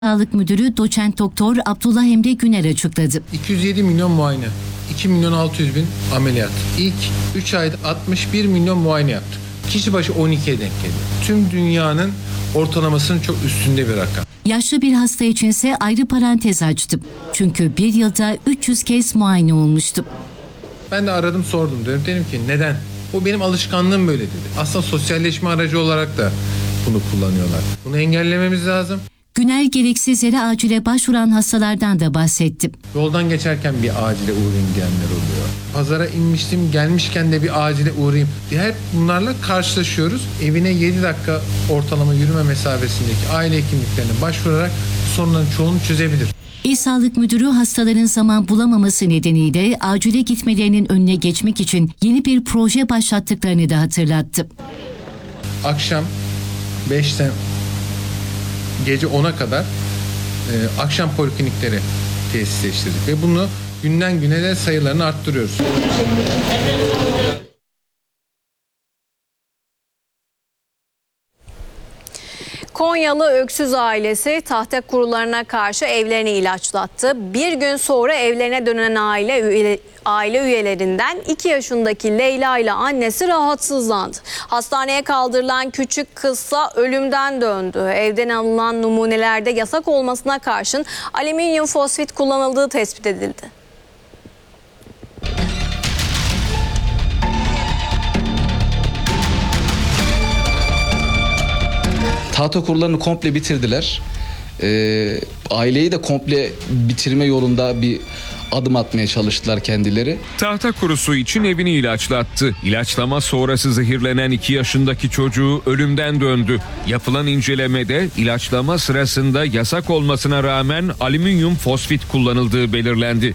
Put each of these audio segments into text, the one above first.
Sağlık Müdürü Doçent Doktor Abdullah Emre Güner açıkladı. 207 milyon muayene, 2 milyon 600 bin ameliyat. İlk 3 ayda 61 milyon muayene yaptık. Kişi başı 12'ye denk geliyor. Tüm dünyanın ortalamasının çok üstünde bir rakam. Yaşlı bir hasta içinse ayrı parantez açtım. Çünkü bir yılda 300 kez muayene olmuştum. Ben de aradım sordum. Dedim ki neden? O benim alışkanlığım böyle dedi. Aslında sosyalleşme aracı olarak da bunu kullanıyorlar. Bunu engellememiz lazım. Güner gereksiz yere acile başvuran hastalardan da bahsettim. Yoldan geçerken bir acile uğrayayım diyenler oluyor. Pazara inmiştim, gelmişken de bir acile uğrayayım. Hep bunlarla karşılaşıyoruz. Evine 7 dakika ortalama yürüme mesafesindeki aile hekimliklerine başvurarak sorunların çoğunu çözebilir. İl Sağlık Müdürü hastaların zaman bulamaması nedeniyle acile gitmelerinin önüne geçmek için yeni bir proje başlattıklarını da hatırlattı. Akşam 5'ten gece 10'a kadar akşam poliklinikleri tesisleştirdik ve bunu günden güne de sayılarını arttırıyoruz. Konyalı Öksüz ailesi tahta kurularına karşı evlerini ilaçlattı. Bir gün sonra evlerine dönen aile üyelerinden 2 yaşındaki Leyla ile annesi rahatsızlandı. Hastaneye kaldırılan küçük kızsa ölümden döndü. Evden alınan numunelerde yasak olmasına karşın alüminyum fosfit kullanıldığı tespit edildi. Tahta kurularını komple bitirdiler. Aileyi de komple bitirme yolunda bir adım atmaya çalıştılar kendileri. Tahta kurusu için evini ilaçlattı. İlaçlama sonrası zehirlenen 2 yaşındaki çocuğu ölümden döndü. Yapılan incelemede ilaçlama sırasında yasak olmasına rağmen alüminyum fosfit kullanıldığı belirlendi.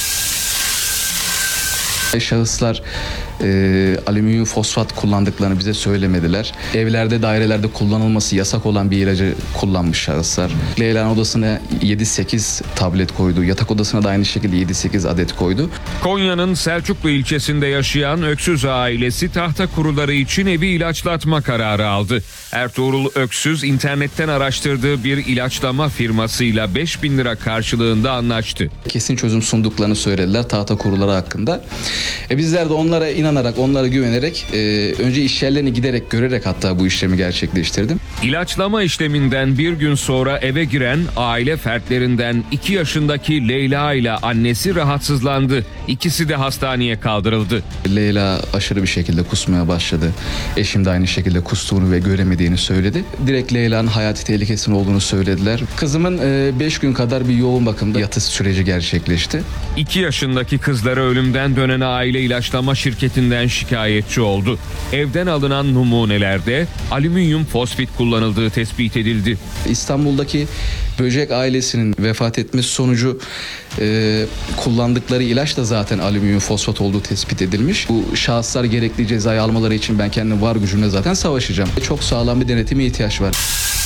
Şahıslar alüminyum fosfat kullandıklarını bize söylemediler. Evlerde, dairelerde kullanılması yasak olan bir ilacı kullanmış şahıslar. Leyla'nın odasına 7-8 tablet koydu. Yatak odasına da aynı şekilde 7-8 adet koydu. Konya'nın Selçuklu ilçesinde yaşayan Öksüz ailesi tahta kuruları için evi ilaçlatma kararı aldı. Ertuğrul Öksüz internetten araştırdığı bir ilaçlama firmasıyla 5.000 lira karşılığında anlaştı. Kesin çözüm sunduklarını söylediler tahta kuruları hakkında. Bizler de onlara inanarak, onlara güvenerek önce iş yerlerine giderek, görerek hatta bu işlemi gerçekleştirdim. İlaçlama işleminden bir gün sonra eve giren aile fertlerinden 2 yaşındaki Leyla ile annesi rahatsızlandı. İkisi de hastaneye kaldırıldı. Leyla aşırı bir şekilde kusmaya başladı. Eşim de aynı şekilde kustuğunu ve göremediğini söyledi. Direkt Leyla'nın hayati tehlikesinin olduğunu söylediler. Kızımın 5 gün kadar bir yoğun bakımda yatış süreci gerçekleşti. 2 yaşındaki kızları ölümden dönen aile ilaçlama şirketinden şikayetçi oldu. Evden alınan numunelerde alüminyum fosfit kullanıldığı tespit edildi. İstanbul'daki Böcek ailesinin vefat etmesi sonucu kullandıkları ilaç da zaten alüminyum fosfat olduğu tespit edilmiş. Bu şahıslar gerekli cezayı almaları için ben kendim var gücümle zaten savaşacağım. Çok sağlam bir denetime ihtiyaç var.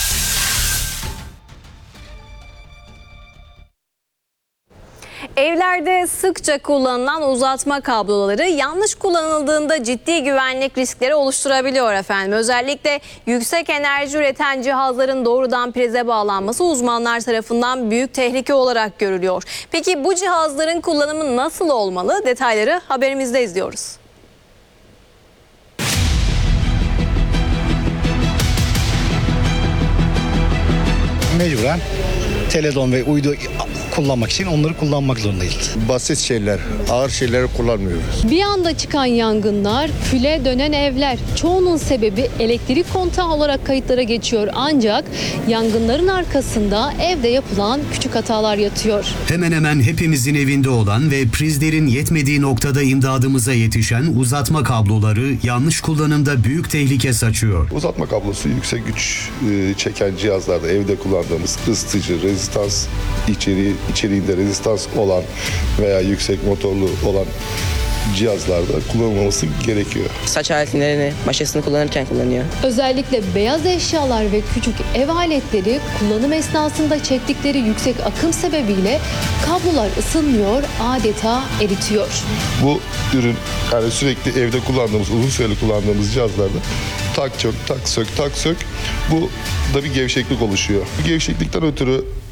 Evlerde sıkça kullanılan uzatma kabloları yanlış kullanıldığında ciddi güvenlik riskleri oluşturabiliyor efendim. Özellikle yüksek enerji üreten cihazların doğrudan prize bağlanması uzmanlar tarafından büyük tehlike olarak görülüyor. Peki bu cihazların kullanımı nasıl olmalı? Detayları haberimizde izliyoruz. Mecburen teledon ve uydu kullanmak için onları kullanmak zorundayız. Basit şeyler, ağır şeyleri kullanmıyoruz. Bir anda çıkan yangınlar, küle dönen evler. Çoğunun sebebi elektrik kontağı olarak kayıtlara geçiyor. Ancak yangınların arkasında evde yapılan küçük hatalar yatıyor. Hemen hemen hepimizin evinde olan ve prizlerin yetmediği noktada imdadımıza yetişen uzatma kabloları yanlış kullanımda büyük tehlike saçıyor. Uzatma kablosu yüksek güç çeken cihazlarda evde kullandığımız ısıtıcı, rezistans içeriğinde rezistans olan veya yüksek motorlu olan cihazlarda kullanılmaması gerekiyor. Saç aletlerini başkasını kullanırken kullanıyor. Özellikle beyaz eşyalar ve küçük ev aletleri kullanım esnasında çektikleri yüksek akım sebebiyle kablolar ısınmıyor, adeta eritiyor. Bu ürün yani sürekli evde kullandığımız, uzun süreli kullandığımız cihazlarda tak sök, tak sök, tak sök. Bu da bir gevşeklik oluşuyor. Bu gevşeklikten ötürü